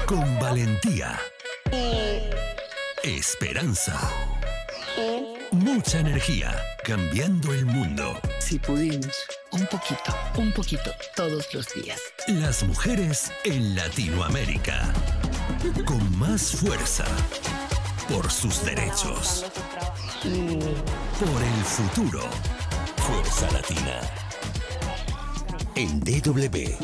Con valentía, esperanza, mucha energía, cambiando el mundo. Si pudimos, un poquito, todos los días. Las mujeres en Latinoamérica, con más fuerza, por sus derechos, por el futuro. Fuerza Latina. En DW.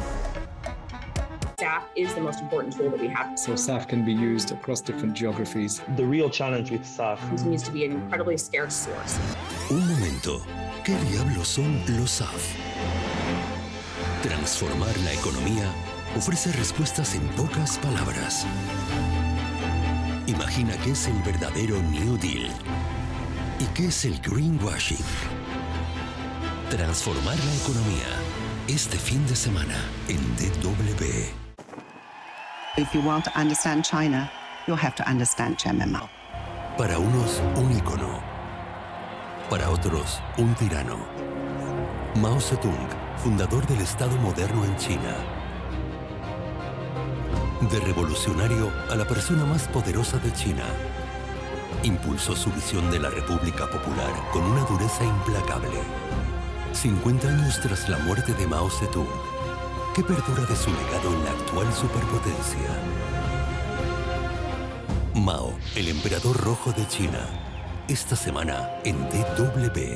SAF is the most important tool that we have. So SAF can be used across different geographies. The real challenge with SAF Continues to be an incredibly scarce source. Un momento. ¿Qué diablos son los SAF? Transformar la economía ofrece respuestas en pocas palabras. Imagina qué es el verdadero New Deal y qué es el greenwashing. Transformar la economía este fin de semana en DW. If you want to understand China, you'll have to understand Chairman Mao. Para unos, un ícono. Para otros, un tirano. Mao Zedong, fundador del Estado moderno en China. De revolucionario a la persona más poderosa de China, impulsó su visión de la República Popular con una dureza implacable. 50 años tras la muerte de Mao Zedong, ¿qué perdura de su legado en la actual superpotencia? Mao, el emperador rojo de China, esta semana en DW.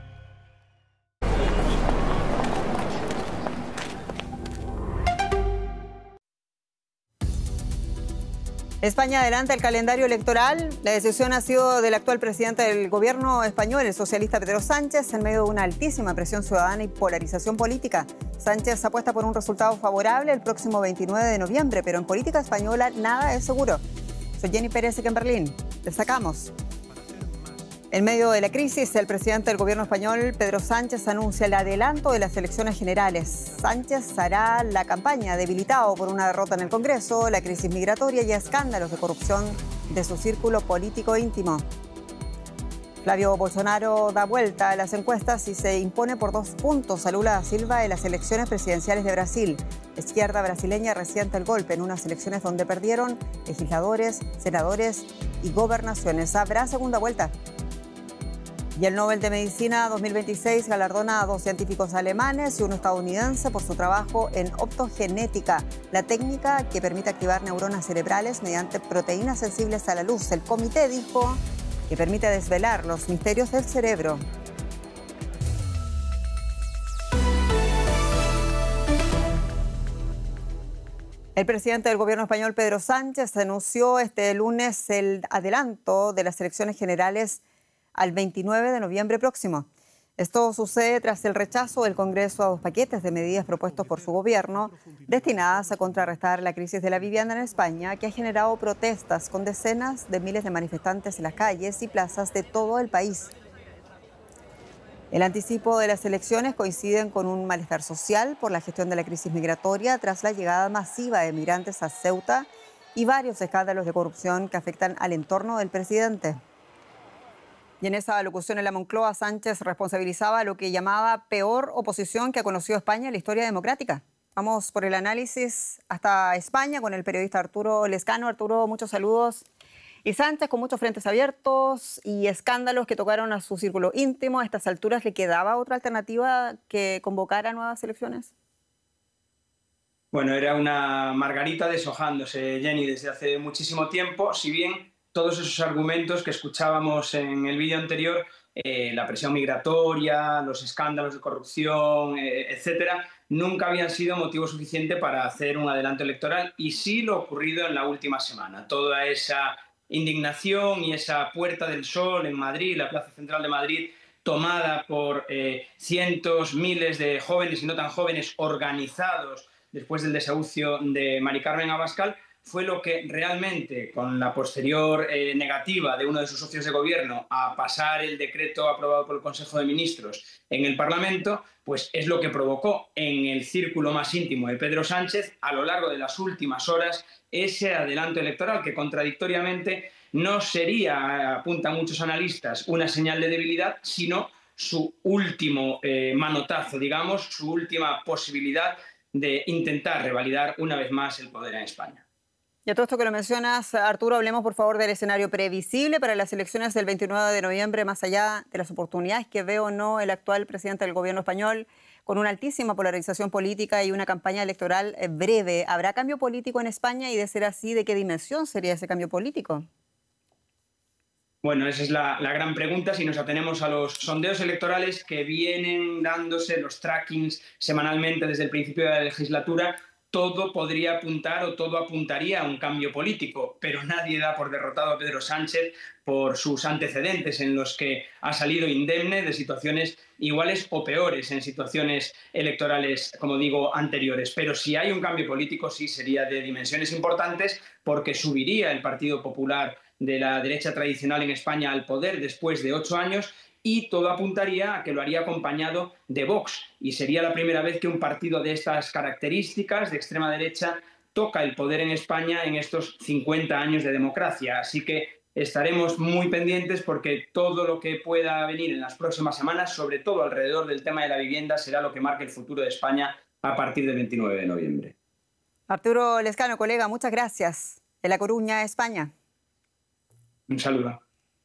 España adelanta el calendario electoral. La decisión ha sido del actual presidente del gobierno español, el socialista Pedro Sánchez, en medio de una altísima presión ciudadana y polarización política. Sánchez apuesta por un resultado favorable el próximo 29 de noviembre, pero en política española nada es seguro. Soy Jenny Pérez en Berlín. Destacamos. En medio de la crisis, el presidente del gobierno español, Pedro Sánchez, anuncia el adelanto de las elecciones generales. Sánchez hará la campaña debilitado por una derrota en el Congreso, la crisis migratoria y escándalos de corrupción de su círculo político íntimo. Flavio Bolsonaro da vuelta a las encuestas y se impone por 2 puntos a Lula da Silva en las elecciones presidenciales de Brasil. La izquierda brasileña resiente el golpe en unas elecciones donde perdieron legisladores, senadores y gobernaciones. ¿Habrá segunda vuelta? Y el Nobel de Medicina 2026 galardona a 2 científicos alemanes y uno estadounidense por su trabajo en optogenética, la técnica que permite activar neuronas cerebrales mediante proteínas sensibles a la luz. El comité dijo que permite desvelar los misterios del cerebro. El presidente del gobierno español, Pedro Sánchez, anunció este lunes el adelanto de las elecciones generales al 29 de noviembre próximo. Esto sucede tras el rechazo del Congreso a 2 paquetes de medidas propuestos por su gobierno destinadas a contrarrestar la crisis de la vivienda en España, que ha generado protestas con decenas de miles de manifestantes en las calles y plazas de todo el país. El anticipo de las elecciones coincide con un malestar social por la gestión de la crisis migratoria tras la llegada masiva de migrantes a Ceuta y varios escándalos de corrupción que afectan al entorno del presidente. Y en esa alocución en la Moncloa, Sánchez responsabilizaba a lo que llamaba peor oposición que ha conocido España en la historia democrática. Vamos por el análisis hasta España con el periodista Arturo Lescano. Arturo, muchos saludos. Y Sánchez, con muchos frentes abiertos y escándalos que tocaron a su círculo íntimo, ¿a estas alturas le quedaba otra alternativa que convocar a nuevas elecciones? Bueno, era una margarita deshojándose, Jenny, desde hace muchísimo tiempo, si bien todos esos argumentos que escuchábamos en el vídeo anterior, la presión migratoria, los escándalos de corrupción, etcétera, nunca habían sido motivo suficiente para hacer un adelanto electoral, y sí lo ocurrido en la última semana. Toda esa indignación y esa Puerta del Sol en Madrid, la Plaza Central de Madrid, tomada por cientos, miles de jóvenes y no tan jóvenes organizados después del desahucio de Mari Carmen Abascal, fue lo que realmente, con la posterior negativa de uno de sus socios de gobierno a pasar el decreto aprobado por el Consejo de Ministros en el Parlamento, pues es lo que provocó en el círculo más íntimo de Pedro Sánchez, a lo largo de las últimas horas, ese adelanto electoral que contradictoriamente no sería, apuntan muchos analistas, una señal de debilidad, sino su último manotazo, digamos, su última posibilidad de intentar revalidar una vez más el poder en España. Y a todo esto que lo mencionas, Arturo, hablemos por favor del escenario previsible para las elecciones del 29 de noviembre, más allá de las oportunidades que ve o no el actual presidente del gobierno español, con una altísima polarización política y una campaña electoral breve. ¿Habrá cambio político en España? Y de ser así, ¿de qué dimensión sería ese cambio político? Bueno, esa es la gran pregunta. Si nos atenemos a los sondeos electorales que vienen dándose, los trackings semanalmente desde el principio de la legislatura, todo podría apuntar o todo apuntaría a un cambio político, pero nadie da por derrotado a Pedro Sánchez por sus antecedentes en los que ha salido indemne de situaciones iguales o peores en situaciones electorales, como digo, anteriores. Pero si hay un cambio político, sí sería de dimensiones importantes, porque subiría el Partido Popular de la derecha tradicional en España al poder después de 8 años, y todo apuntaría a que lo haría acompañado de Vox. Y sería la primera vez que un partido de estas características, de extrema derecha, toca el poder en España en estos 50 años de democracia. Así que estaremos muy pendientes, porque todo lo que pueda venir en las próximas semanas, sobre todo alrededor del tema de la vivienda, será lo que marque el futuro de España a partir del 29 de noviembre. Arturo Lezcano, colega, muchas gracias. De La Coruña, España. Un saludo.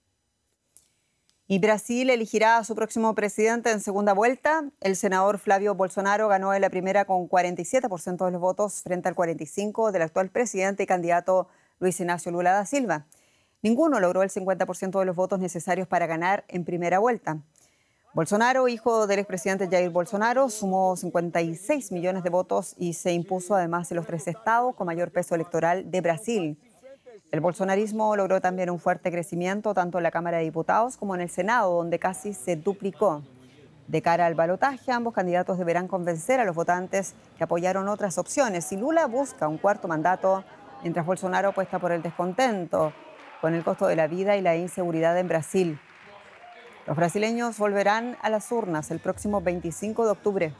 Y Brasil elegirá a su próximo presidente en segunda vuelta. El senador Flavio Bolsonaro ganó en la primera con 47% de los votos frente al 45% del actual presidente y candidato Luis Ignacio Lula da Silva. Ninguno logró el 50% de los votos necesarios para ganar en primera vuelta. Bolsonaro, hijo del expresidente Jair Bolsonaro, sumó 56 millones de votos y se impuso además en los 3 estados con mayor peso electoral de Brasil. El bolsonarismo logró también un fuerte crecimiento tanto en la Cámara de Diputados como en el Senado, donde casi se duplicó. De cara al balotaje, ambos candidatos deberán convencer a los votantes que apoyaron otras opciones. Y Lula busca un 4º mandato, mientras Bolsonaro apuesta por el descontento con el costo de la vida y la inseguridad en Brasil. Los brasileños volverán a las urnas el próximo 25 de octubre.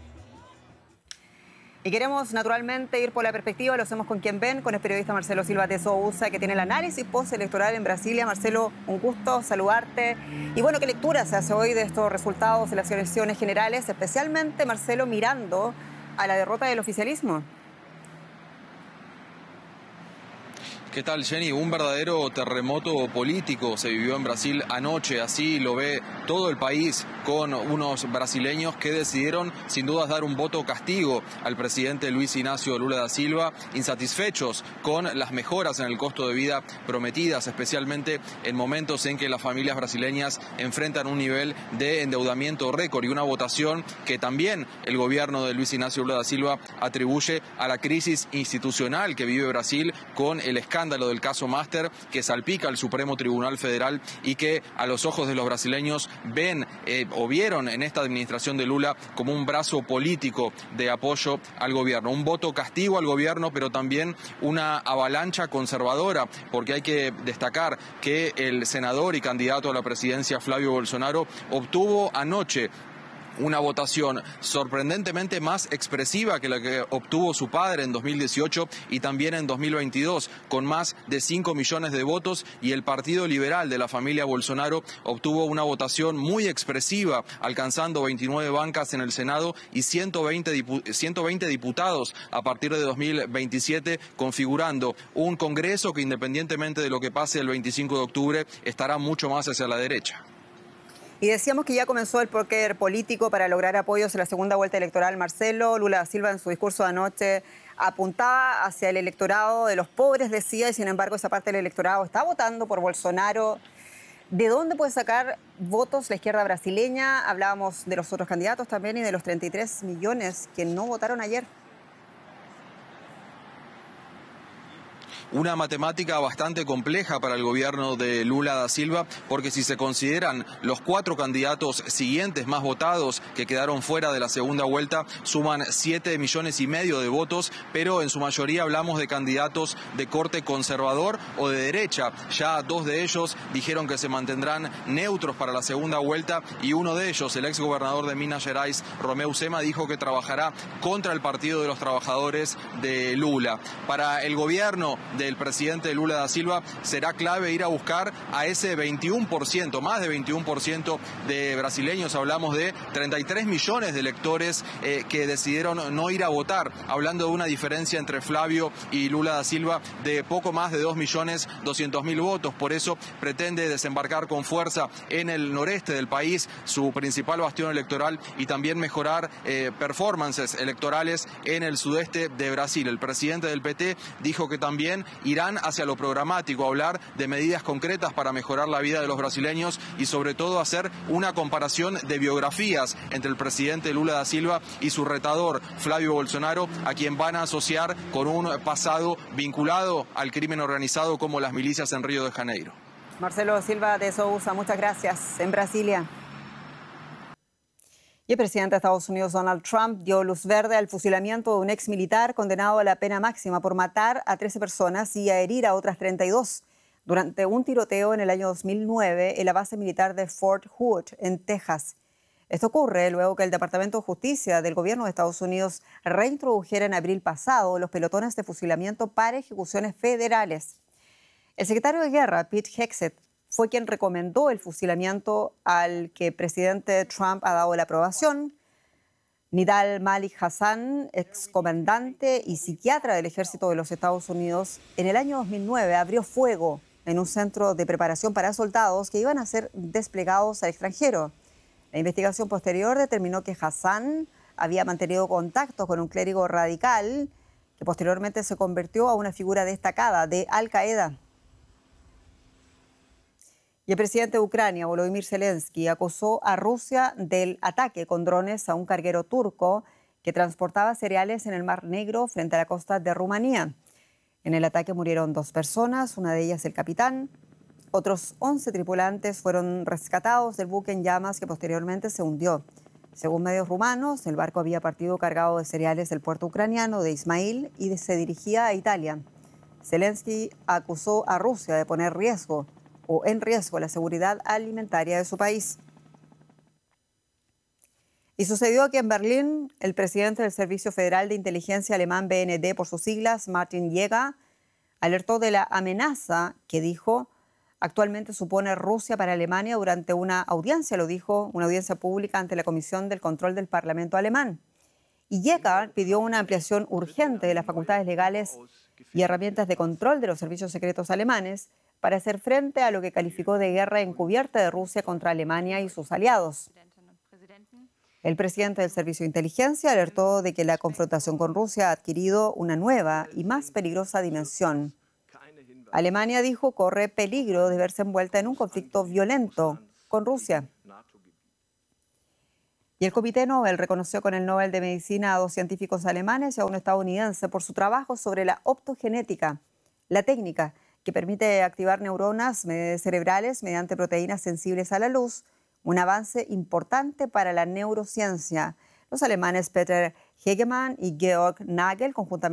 Y queremos naturalmente ir por la perspectiva, lo hacemos con quien ven, con el periodista Marcelo Silva de Sousa, que tiene el análisis postelectoral en Brasilia. Marcelo, un gusto saludarte. Y bueno, ¿qué lectura se hace hoy de estos resultados de las elecciones generales, especialmente, Marcelo, mirando a la derrota del oficialismo? ¿Qué tal, Jenny? Un verdadero terremoto político se vivió en Brasil anoche, así lo ve todo el país, con unos brasileños que decidieron sin dudas dar un voto castigo al presidente Luis Ignacio Lula da Silva, insatisfechos con las mejoras en el costo de vida prometidas, especialmente en momentos en que las familias brasileñas enfrentan un nivel de endeudamiento récord, y una votación que también el gobierno de Luis Ignacio Lula da Silva atribuye a la crisis institucional que vive Brasil, con el escándalo del caso Master, que salpica al Supremo Tribunal Federal y que a los ojos de los brasileños ven o vieron en esta administración de Lula como un brazo político de apoyo al gobierno. Un voto castigo al gobierno, pero también una avalancha conservadora, porque hay que destacar que el senador y candidato a la presidencia Flavio Bolsonaro obtuvo anoche una votación sorprendentemente más expresiva que la que obtuvo su padre en 2018 y también en 2022, con más de 5 millones de votos, y el Partido Liberal de la familia Bolsonaro obtuvo una votación muy expresiva, alcanzando 29 bancas en el Senado y 120 diputados a partir de 2027, configurando un Congreso que, independientemente de lo que pase el 25 de octubre, estará mucho más hacia la derecha. Y decíamos que ya comenzó el póker político para lograr apoyos en la segunda vuelta electoral. Marcelo, Lula da Silva en su discurso de anoche apuntaba hacia el electorado de los pobres, decía, y sin embargo esa parte del electorado está votando por Bolsonaro. ¿De dónde puede sacar votos la izquierda brasileña? Hablábamos de los otros candidatos también y de los 33 millones que no votaron ayer. Una matemática bastante compleja para el gobierno de Lula da Silva, porque si se consideran los 4 candidatos siguientes más votados que quedaron fuera de la segunda vuelta, suman 7,5 millones de votos, pero en su mayoría hablamos de candidatos de corte conservador o de derecha. Ya 2 de ellos dijeron que se mantendrán neutros para la segunda vuelta, y uno de ellos, el exgobernador de Minas Gerais, Romeu Zema, dijo que trabajará contra el Partido de los Trabajadores de Lula. Para el gobierno del presidente Lula da Silva, será clave ir a buscar a ese 21%, más de 21% de brasileños. Hablamos de 33 millones de electores que decidieron no ir a votar, hablando de una diferencia entre Flavio y Lula da Silva de poco más de 2.200.000 votos. Por eso pretende desembarcar con fuerza en el noreste del país, su principal bastión electoral, y también mejorar performances electorales en el sudeste de Brasil. El presidente del PT dijo que también irán hacia lo programático, a hablar de medidas concretas para mejorar la vida de los brasileños y sobre todo hacer una comparación de biografías entre el presidente Lula da Silva y su retador Flavio Bolsonaro, a quien van a asociar con un pasado vinculado al crimen organizado como las milicias en Río de Janeiro. Marcelo Silva de Sousa, muchas gracias. En Brasilia. Y el presidente de Estados Unidos, Donald Trump, dio luz verde al fusilamiento de un ex militar condenado a la pena máxima por matar a 13 personas y a herir a otras 32 durante un tiroteo en el año 2009 en la base militar de Fort Hood, en Texas. Esto ocurre luego que el Departamento de Justicia del Gobierno de Estados Unidos reintrodujera en abril pasado los pelotones de fusilamiento para ejecuciones federales. El secretario de Guerra, Pete Hegseth, fue quien recomendó el fusilamiento al que el presidente Trump ha dado la aprobación. Nidal Malik Hasan, excomandante y psiquiatra del Ejército de los Estados Unidos, en el año 2009 abrió fuego en un centro de preparación para soldados que iban a ser desplegados al extranjero. La investigación posterior determinó que Hasan había mantenido contacto con un clérigo radical que posteriormente se convirtió a una figura destacada de Al-Qaeda. Y el presidente de Ucrania, Volodymyr Zelensky, acusó a Rusia del ataque con drones a un carguero turco que transportaba cereales en el Mar Negro frente a la costa de Rumanía. En el ataque murieron 2 personas, una de ellas el capitán. Otros 11 tripulantes fueron rescatados del buque en llamas que posteriormente se hundió. Según medios rumanos, el barco había partido cargado de cereales del puerto ucraniano de Ismail y se dirigía a Italia. Zelensky acusó a Rusia de poner en riesgo la seguridad alimentaria de su país. Y sucedió que en Berlín, el presidente del Servicio Federal de Inteligencia alemán BND, por sus siglas, Martin Jäger, alertó de la amenaza que dijo actualmente supone Rusia para Alemania durante una audiencia, una audiencia pública ante la Comisión del Control del Parlamento alemán. Y Jäger pidió una ampliación urgente de las facultades legales y herramientas de control de los servicios secretos alemanes para hacer frente a lo que calificó de guerra encubierta de Rusia contra Alemania y sus aliados. El presidente del Servicio de Inteligencia alertó de que la confrontación con Rusia ha adquirido una nueva y más peligrosa dimensión. Alemania, dijo, corre peligro de verse envuelta en un conflicto violento con Rusia. Y el Comité Nobel reconoció con el Nobel de Medicina a 2 científicos alemanes y a un estadounidense por su trabajo sobre la optogenética, la técnica que permite activar neuronas cerebrales mediante proteínas sensibles a la luz, un avance importante para la neurociencia. Los alemanes Peter Hegemann y Georg Nagel, conjuntamente